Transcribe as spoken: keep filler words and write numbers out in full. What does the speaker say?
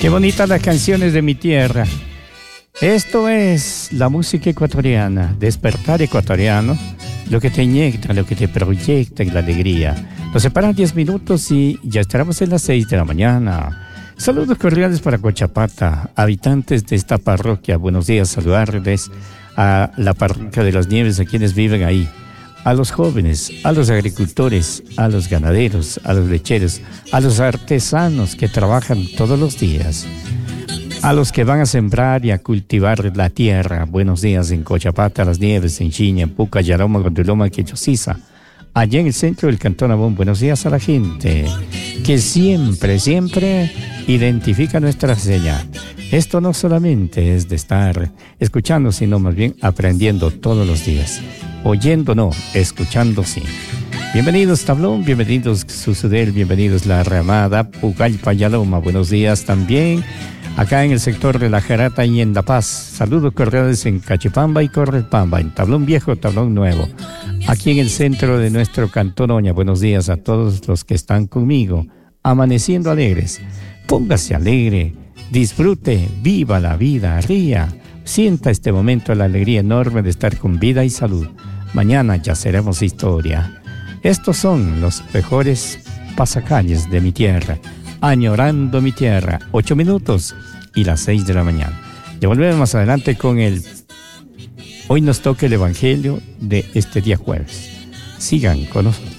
Qué bonitas las canciones de mi tierra. Esto es la música ecuatoriana, despertar ecuatoriano, lo que te inyecta, lo que te proyecta en la alegría. Nos separan diez minutos y ya estaremos en las seis de la mañana. Saludos cordiales para Cochapata, habitantes de esta parroquia. Buenos días, saludarles a la parroquia de las Nieves, a quienes viven ahí. A los jóvenes, a los agricultores, a los ganaderos, a los lecheros, a los artesanos que trabajan todos los días, a los que van a sembrar y a cultivar la tierra. Buenos días en Cochapata, Las Nieves, en Chiña, en Puca, Yaroma, Gonduloma, Quechosiza, allá en el centro del Cantón Abón. Buenos días a la gente que siempre, siempre identifica nuestra señal. Esto no solamente es de estar escuchando, sino más bien aprendiendo todos los días. Oyendo no, escuchando sí. Bienvenidos Tablón, bienvenidos Susudel, bienvenidos La Ramada, Pucallpa, Yaloma. Buenos días también acá en el sector de La Jarata y en La Paz. Saludos cordiales en Cachipamba y Correpamba, en Tablón Viejo, Tablón Nuevo. Aquí en el centro de nuestro Cantón Oña. Buenos días a todos los que están conmigo, amaneciendo alegres. Póngase alegre, disfrute, viva la vida, ría. Sienta este momento la alegría enorme de estar con vida y salud. Mañana ya seremos historia. Estos son los mejores pasacalles de mi tierra. Añorando mi tierra. Ocho minutos y las seis de la mañana. Ya volvemos más adelante con el... Hoy nos toca el Evangelio de este día jueves. Sigan con nosotros.